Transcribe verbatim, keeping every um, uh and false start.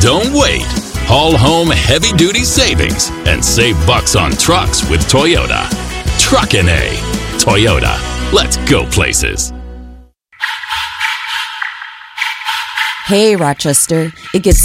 Don't wait. Haul home heavy-duty savings and save bucks on trucks with Toyota. Truckin' A. Toyota. Let's go places. Hey, Rochester. It gets